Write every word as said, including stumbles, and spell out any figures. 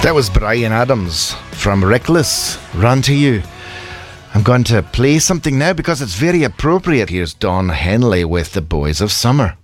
That was Bryan Adams from Reckless, Run to You. I'm going to play something now because it's very appropriate. Here's Don Henley with The Boys of Summer.